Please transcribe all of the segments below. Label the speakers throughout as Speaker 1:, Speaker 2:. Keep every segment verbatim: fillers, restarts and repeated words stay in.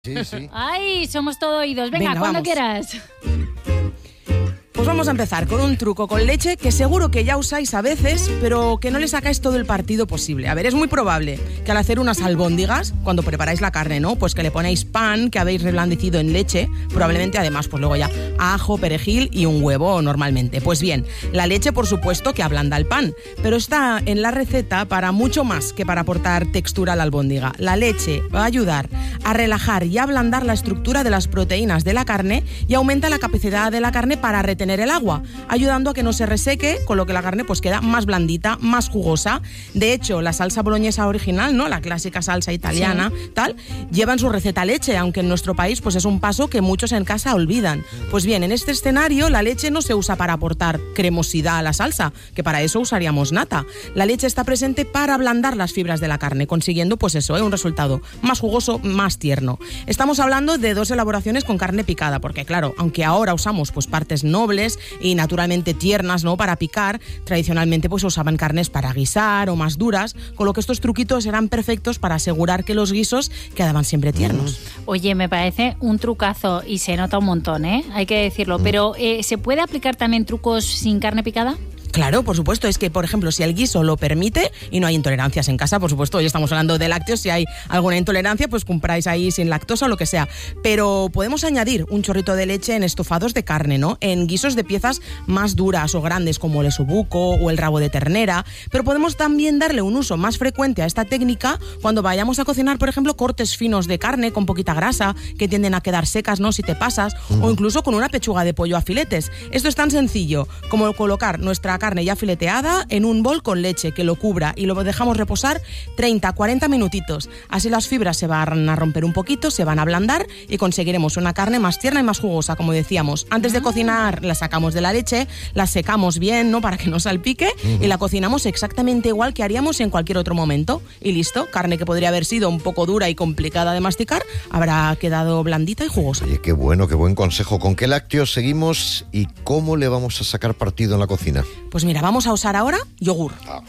Speaker 1: Sí, sí.
Speaker 2: Ay, somos todo oídos. Venga,
Speaker 3: Venga,
Speaker 2: cuando
Speaker 3: vamos.
Speaker 2: quieras.
Speaker 3: Pues vamos a empezar con un truco con leche que seguro que ya usáis a veces, pero que no le sacáis todo el partido posible. A ver, es muy probable que al hacer unas albóndigas, cuando preparáis la carne, ¿no? Pues que le ponéis pan que habéis reblandecido en leche, probablemente además, pues luego ya ajo, perejil y un huevo normalmente. Pues bien, la leche por supuesto que ablanda el pan, pero está en la receta para mucho más que para aportar textura a la albóndiga. La leche va a ayudar a relajar y ablandar la estructura de las proteínas de la carne y aumenta la capacidad de la carne para retener el agua, ayudando a que no se reseque, con lo que la carne pues queda más blandita, más jugosa. De hecho, la salsa boloñesa original, ¿no? La clásica salsa italiana, sí. tal, lleva en su receta leche, aunque en nuestro país pues es un paso que muchos en casa olvidan. Pues bien, en este escenario la leche no se usa para aportar cremosidad a la salsa, que para eso usaríamos nata. La leche está presente para ablandar las fibras de la carne, consiguiendo pues eso, ¿eh? un resultado más jugoso, más tierno. Estamos hablando de dos elaboraciones con carne picada, porque claro, aunque ahora usamos pues partes nobles y naturalmente tiernas, ¿no? Para picar, tradicionalmente pues usaban carnes para guisar o más duras, con lo que estos truquitos eran perfectos para asegurar que los guisos quedaban siempre tiernos.
Speaker 2: Oye, me parece un trucazo y se nota un montón, ¿eh? Hay que decirlo. Pero eh, ¿se puede aplicar también trucos sin carne picada?
Speaker 3: Claro, por supuesto, es que, por ejemplo, si el guiso lo permite y no hay intolerancias en casa, por supuesto, hoy estamos hablando de lácteos, si hay alguna intolerancia, pues compráis ahí sin lactosa o lo que sea. Pero podemos añadir un chorrito de leche en estofados de carne, ¿no? En guisos de piezas más duras o grandes como el esobuco o el rabo de ternera, pero podemos también darle un uso más frecuente a esta técnica cuando vayamos a cocinar, por ejemplo, cortes finos de carne con poquita grasa, que tienden a quedar secas, ¿no? Si te pasas, mm. o incluso con una pechuga de pollo a filetes. Esto es tan sencillo como colocar nuestra carne ya fileteada en un bol con leche que lo cubra y lo dejamos reposar treinta a cuarenta minutitos. Así las fibras se van a romper un poquito, se van a ablandar y conseguiremos una carne más tierna y más jugosa, como decíamos. Antes de cocinar la sacamos de la leche, la secamos bien, ¿no? Para que no salpique, uh-huh. y la cocinamos exactamente igual que haríamos en cualquier otro momento. Y listo, carne que podría haber sido un poco dura y complicada de masticar, habrá quedado blandita y jugosa.
Speaker 1: Oye, qué bueno, qué buen consejo. ¿Con qué lácteos seguimos y cómo le vamos a sacar partido en la cocina?
Speaker 3: Pues mira, vamos a usar ahora yogur. Ah.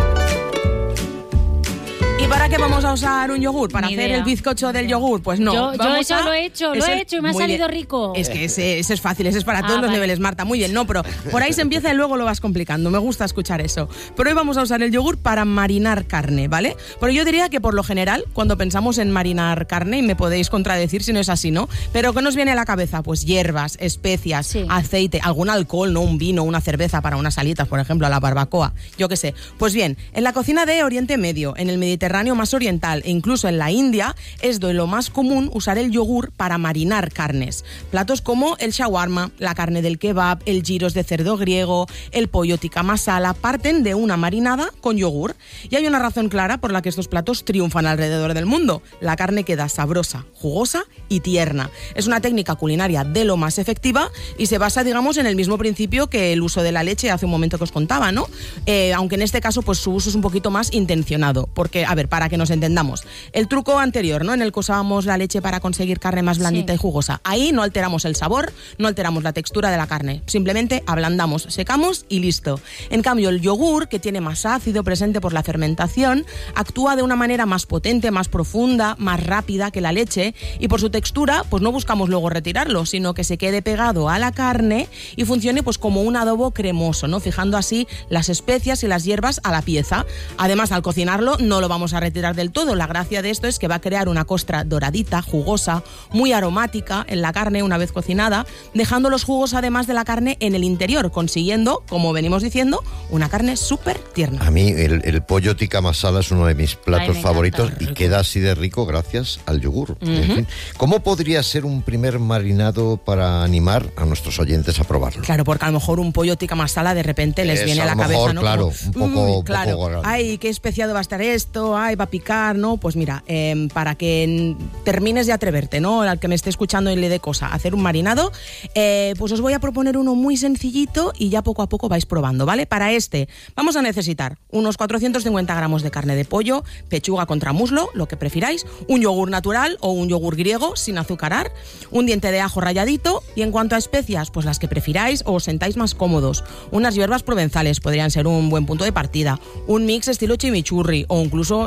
Speaker 3: ¿Y para qué vamos a usar un yogur? ¿Para Ni hacer idea. el bizcocho del yogur? Pues no.
Speaker 2: Yo, yo eso
Speaker 3: a...
Speaker 2: lo he hecho, lo he hecho y me ha salido bien. rico.
Speaker 3: Es que ese, ese es fácil, ese es para ah, todos vale. los niveles, Marta. Muy bien, no, pero por ahí se empieza y luego lo vas complicando. Me gusta escuchar eso. Pero hoy vamos a usar el yogur para marinar carne, ¿vale? Pero yo diría que por lo general, cuando pensamos en marinar carne, y me podéis contradecir si no es así, ¿no? Pero ¿qué nos viene a la cabeza? Pues hierbas, especias, sí. aceite, algún alcohol, ¿no? Un vino, una cerveza para unas alitas, por ejemplo, a la barbacoa. Yo qué sé. Pues bien, en la cocina de Oriente Medio, en el Mediterráneo más oriental, e incluso en la India, es de lo más común usar el yogur para marinar carnes. Platos como el shawarma, la carne del kebab, el gyros de cerdo griego, el pollo tikka masala parten de una marinada con yogur. Y hay una razón clara por la que estos platos triunfan alrededor del mundo. La carne queda sabrosa, jugosa y tierna. Es una técnica culinaria de lo más efectiva y se basa, digamos, en el mismo principio que el uso de la leche hace un momento que os contaba, ¿no? Eh, aunque en este caso, pues su uso es un poquito más intencionado. Porque, a ver, para que nos entendamos, el truco anterior, ¿no? En el que usábamos la leche para conseguir carne más blandita sí. y jugosa. Ahí no alteramos el sabor, no alteramos la textura de la carne. Simplemente ablandamos, secamos y listo. En cambio, el yogur, que tiene más ácido presente por la fermentación, actúa de una manera más potente, más profunda, más rápida que la leche y por su textura, pues no buscamos luego retirarlo, sino que se quede pegado a la carne y funcione pues como un adobo cremoso, ¿no? Fijando así las especias y las hierbas a la pieza. Además, al cocinarlo no lo vamos a retirar del todo. La gracia de esto es que va a crear una costra doradita, jugosa, muy aromática en la carne una vez cocinada, dejando los jugos además de la carne en el interior, consiguiendo, como venimos diciendo, una carne súper tierna.
Speaker 1: A mí el, el pollo tikka masala es uno de mis platos Ay, favoritos y queda así de rico gracias al yogur. Uh-huh. En fin, ¿cómo podría ser un primer marinado para animar a nuestros oyentes a probarlo?
Speaker 3: Claro, porque a lo mejor un pollo tikka masala de repente les es, viene a la
Speaker 1: mejor,
Speaker 3: cabeza, ¿no?
Speaker 1: Claro,
Speaker 3: Como,
Speaker 1: un poco,
Speaker 3: mm, claro.
Speaker 1: poco
Speaker 3: Ay, qué especiado va a estar esto, ay, va a picar, ¿no? Pues mira, eh, para que termines de atreverte, ¿no? Al que me esté escuchando y le dé cosa, hacer un marinado, eh, pues os voy a proponer uno muy sencillito y ya poco a poco vais probando, ¿vale? Para este vamos a necesitar unos cuatrocientos cincuenta gramos de carne de pollo, pechuga contra muslo, lo que prefiráis, un yogur natural o un yogur griego sin azucarar, un diente de ajo ralladito y en cuanto a especias, pues las que prefiráis o os sentáis más cómodos. Unas hierbas provenzales podrían ser un buen punto de partida, un mix estilo chimichurri o incluso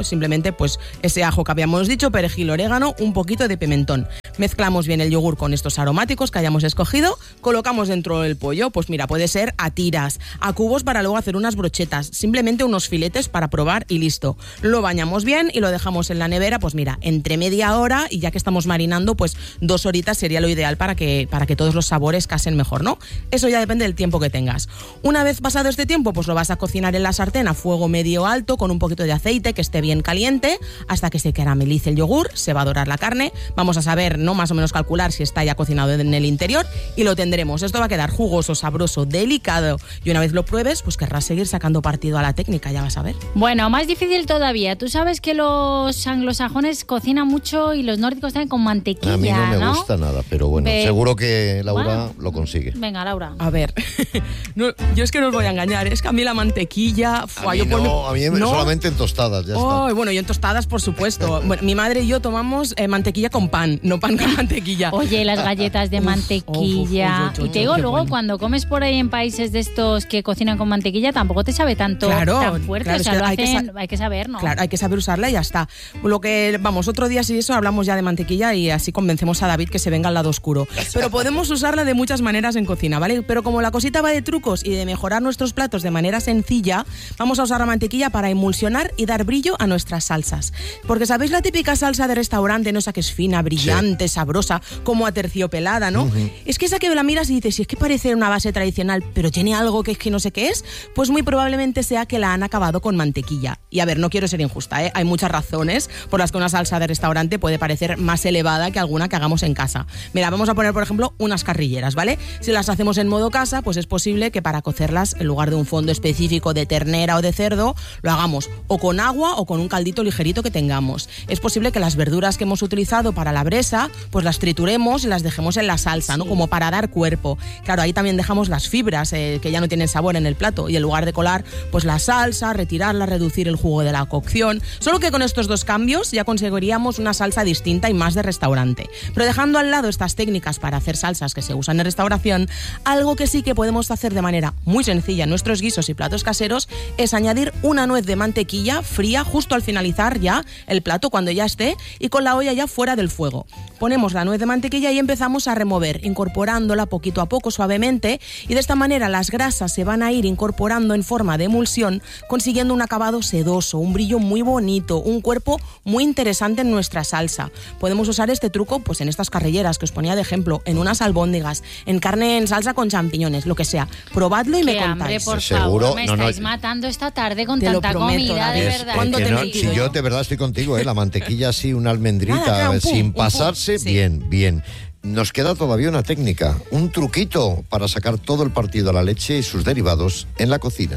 Speaker 3: pollo, simplemente pues ese ajo que habíamos dicho, perejil, orégano, un poquito de pimentón. Mezclamos bien el yogur con estos aromáticos que hayamos escogido, colocamos dentro del pollo, pues mira, puede ser a tiras, a cubos para luego hacer unas brochetas, simplemente unos filetes para probar y listo. Lo bañamos bien y lo dejamos en la nevera, pues mira, entre media hora y ya que estamos marinando, pues dos horitas sería lo ideal para que, para que todos los sabores casen mejor, ¿no? Eso ya depende del tiempo que tengas. Una vez pasado este tiempo, pues lo vas a cocinar en la sartén a fuego medio alto con un poquito de aceite que esté bien caliente hasta que se caramelice el yogur, se va a dorar la carne, vamos a saber, no más o menos calcular si está ya cocinado en el interior y lo tendremos. Esto va a quedar jugoso, sabroso, delicado y una vez lo pruebes, pues querrás seguir sacando partido a la técnica, ya vas a ver.
Speaker 2: Bueno, más difícil todavía. Tú sabes que los anglosajones cocinan mucho y los nórdicos también con mantequilla,
Speaker 1: A mí no me
Speaker 2: ¿no?
Speaker 1: gusta nada, pero bueno,
Speaker 2: Ve...
Speaker 1: seguro que Laura
Speaker 2: bueno,
Speaker 1: lo consigue.
Speaker 2: Venga, Laura.
Speaker 3: A ver, no, yo es que no os voy a engañar, es que a mí la mantequilla...
Speaker 1: A mí,
Speaker 3: yo
Speaker 1: no,
Speaker 3: por...
Speaker 1: a mí
Speaker 3: ¿no?
Speaker 1: solamente en tostadas, ya
Speaker 3: oh,
Speaker 1: está.
Speaker 3: Bueno, y en tostadas, por supuesto. Bueno, mi madre y yo tomamos eh, mantequilla con pan, no pan con mantequilla.
Speaker 2: Oye, las galletas de
Speaker 3: uf,
Speaker 2: mantequilla.
Speaker 3: uf, uf, uf, uf,
Speaker 2: y te digo,
Speaker 3: qué
Speaker 2: luego
Speaker 3: bueno.
Speaker 2: cuando comes por ahí en países de estos que cocinan con mantequilla, tampoco te sabe tanto
Speaker 3: Claro,
Speaker 2: tan fuerte.
Speaker 3: claro,
Speaker 2: o sea,
Speaker 3: es que
Speaker 2: lo
Speaker 3: hay que
Speaker 2: hacen,
Speaker 3: sa-
Speaker 2: hay que saber, ¿no?
Speaker 3: Claro, hay que saber usarla y ya está. Lo que, vamos, otro día si eso hablamos ya de mantequilla y así convencemos a David que se venga al lado oscuro. Pero podemos usarla de muchas maneras en cocina, ¿vale? Pero como la cosita va de trucos y de mejorar nuestros platos de manera sencilla, vamos a usar la mantequilla para emulsionar y dar brillo a nuestras salsas. Porque ¿sabéis la típica salsa de restaurante, no esa que es fina, brillante, sí, sabrosa, como aterciopelada, ¿no? Uh-huh. Es que esa que la miras y dices, si es que parece una base tradicional, pero tiene algo que es que no sé qué es, pues muy probablemente sea que la han acabado con mantequilla. Y a ver, no quiero ser injusta, ¿eh? Hay muchas razones por las que una salsa de restaurante puede parecer más elevada que alguna que hagamos en casa. Mira, vamos a poner, por ejemplo, unas carrilleras, ¿vale? Si las hacemos en modo casa, pues es posible que para cocerlas, en lugar de un fondo específico de ternera o de cerdo, lo hagamos o con agua o con un caldito ligerito que tengamos. Es posible que las verduras que hemos utilizado para la bresa, pues las trituremos y las dejemos en la salsa, ¿no? Como para dar cuerpo. Claro, ahí también dejamos las fibras eh, que ya no tienen sabor en el plato y en lugar de colar, pues la salsa, retirarla, reducir el jugo de la cocción. Solo que con estos dos cambios ya conseguiríamos una salsa distinta y más de restaurante. Pero dejando al lado estas técnicas para hacer salsas que se usan en restauración, algo que sí que podemos hacer de manera muy sencilla en nuestros guisos y platos caseros es añadir una nuez de mantequilla fría justo al finalizar ya el plato, cuando ya esté y con la olla ya fuera del fuego. Ponemos la nuez de mantequilla y empezamos a remover, incorporándola poquito a poco suavemente y de esta manera las grasas se van a ir incorporando en forma de emulsión, consiguiendo un acabado sedoso, un brillo muy bonito, un cuerpo muy interesante en nuestra salsa. Podemos usar este truco pues en estas carrilleras que os ponía de ejemplo, en unas albóndigas, en carne en salsa con champiñones, lo que sea. Probadlo y
Speaker 2: Qué
Speaker 3: me
Speaker 2: hambre,
Speaker 3: contáis.
Speaker 2: por
Speaker 1: Seguro,
Speaker 2: favor, me
Speaker 1: no, no,
Speaker 2: estáis matando esta tarde con
Speaker 3: te lo
Speaker 2: tanta
Speaker 3: prometo,
Speaker 2: comida,
Speaker 3: David.
Speaker 2: de
Speaker 1: Es-
Speaker 2: verdad.
Speaker 1: es
Speaker 3: ¿Cuándo
Speaker 1: que
Speaker 3: te
Speaker 1: no,
Speaker 3: he mentido,
Speaker 1: si yo
Speaker 3: no?
Speaker 1: de verdad estoy contigo, ¿eh? La mantequilla así, una almendrita,
Speaker 3: Nada, claro, un pum,
Speaker 1: sin
Speaker 3: un pum.
Speaker 1: pasarse,
Speaker 3: Sí.
Speaker 1: bien, bien. Nos queda todavía una técnica, un truquito para sacar todo el partido a la leche y sus derivados en la cocina.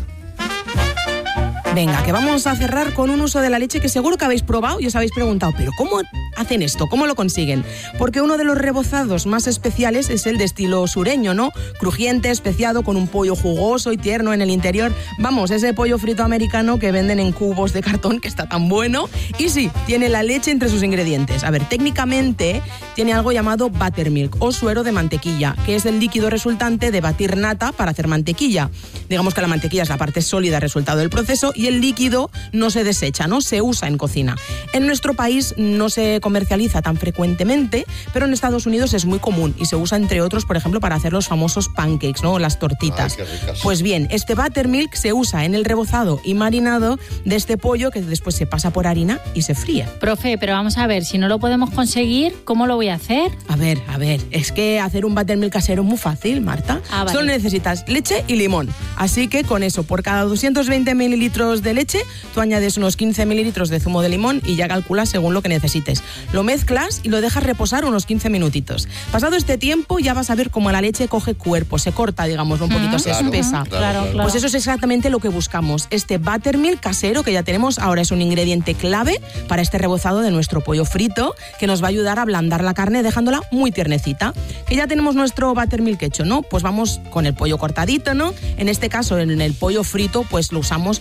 Speaker 3: Venga, que vamos a cerrar con un uso de la leche que seguro que habéis probado y os habéis preguntado, ¿pero cómo hacen esto? ¿Cómo lo consiguen? Porque uno de los rebozados más especiales es el de estilo sureño, ¿no? Crujiente, especiado, con un pollo jugoso y tierno en el interior. Vamos, ese pollo frito americano que venden en cubos de cartón, que está tan bueno. Y sí, tiene la leche entre sus ingredientes. A ver, técnicamente tiene algo llamado buttermilk o suero de mantequilla, que es el líquido resultante de batir nata para hacer mantequilla. Digamos que la mantequilla es la parte sólida resultado del proceso y el líquido no se desecha, ¿no? Se usa en cocina. En nuestro país no se comercializa tan frecuentemente, pero en Estados Unidos es muy común y se usa entre otros, por ejemplo, para hacer los famosos pancakes, ¿no? Las tortitas.
Speaker 1: Ay, qué ricas.
Speaker 3: Pues bien, este buttermilk se usa en el rebozado y marinado de este pollo que después se pasa por harina y se fríe.
Speaker 2: Profe, pero vamos a ver, si no lo podemos conseguir, ¿cómo lo voy a hacer?
Speaker 3: A ver, a ver, es que hacer un buttermilk casero es muy fácil, Marta.
Speaker 2: Ah, vale.
Speaker 3: Solo necesitas leche y limón. Así que con eso, por cada doscientos veinte mililitros de leche, tú añades unos quince mililitros de zumo de limón y ya calculas según lo que necesites. Lo mezclas y lo dejas reposar unos quince minutitos. Pasado este tiempo ya vas a ver cómo la leche coge cuerpo, se corta, digamos, un poquito, se
Speaker 1: Claro,
Speaker 3: espesa.
Speaker 1: claro, claro.
Speaker 2: claro.
Speaker 3: Pues eso es exactamente lo que buscamos. Este buttermilk casero que ya tenemos ahora es un ingrediente clave para este rebozado de nuestro pollo frito que nos va a ayudar a ablandar la carne dejándola muy tiernecita. Que ya tenemos nuestro buttermilk hecho, ¿no? Pues vamos con el pollo cortadito, ¿no? En este caso, en el pollo frito, pues lo usamos con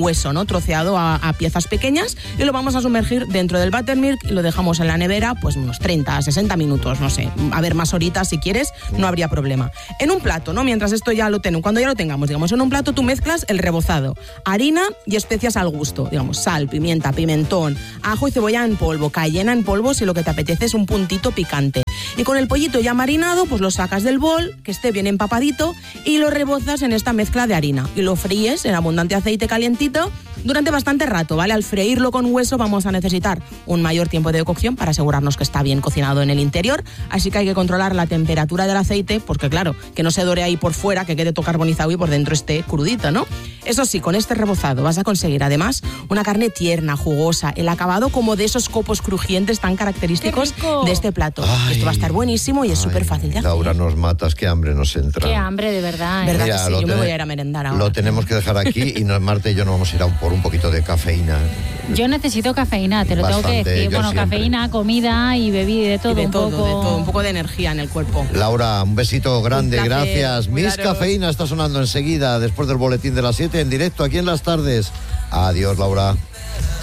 Speaker 3: hueso, ¿no? Troceado a, a piezas pequeñas, y lo vamos a sumergir dentro del buttermilk y lo dejamos en la nevera pues unos treinta, sesenta minutos, no sé, a ver, más horitas si quieres, no habría problema. En un plato, ¿no? Mientras esto ya lo tenemos, cuando ya lo tengamos, digamos, en un plato tú mezclas el rebozado, harina y especias al gusto, digamos, sal, pimienta, pimentón, ajo y cebolla en polvo, cayena en polvo si lo que te apetece es un puntito picante. Y con el pollito ya marinado, pues lo sacas del bol, que esté bien empapadito, y lo rebozas en esta mezcla de harina. Y lo fríes en abundante aceite calientito durante bastante rato, ¿vale? Al freírlo con hueso vamos a necesitar un mayor tiempo de cocción para asegurarnos que está bien cocinado en el interior, así que hay que controlar la temperatura del aceite, porque claro, que no se dore ahí por fuera, que quede todo carbonizado y por dentro esté crudito, ¿no? Eso sí, con este rebozado vas a conseguir además una carne tierna, jugosa, el acabado como de esos copos crujientes tan característicos de este plato.
Speaker 1: Ay,
Speaker 3: Esto va a estar buenísimo y es súper fácil de hacer.
Speaker 1: Laura, nos matas, qué hambre nos entra.
Speaker 2: Qué hambre, de verdad. ¿eh?
Speaker 3: ¿Verdad
Speaker 1: Mira,
Speaker 3: que sí?
Speaker 1: lo
Speaker 3: Yo me
Speaker 1: ten-
Speaker 3: voy a ir a merendar ahora.
Speaker 1: Lo tenemos que dejar aquí y nos, Marta y yo nos vamos a ir a un- por un poquito de cafeína.
Speaker 2: Yo necesito cafeína, te lo tengo
Speaker 1: Bastante,
Speaker 2: que decir.
Speaker 1: yo
Speaker 2: Bueno,
Speaker 1: siempre.
Speaker 2: cafeína, comida y bebida, de todo,
Speaker 3: Y de
Speaker 2: un
Speaker 3: todo,
Speaker 2: poco.
Speaker 3: de todo, un poco de energía en el cuerpo.
Speaker 1: Laura, un besito grande,
Speaker 3: Un placer,
Speaker 1: gracias. Miss
Speaker 3: cuidaros.
Speaker 1: Cafeína está sonando enseguida, después del boletín de las siete, en directo aquí en Las Tardes. Adiós, Laura.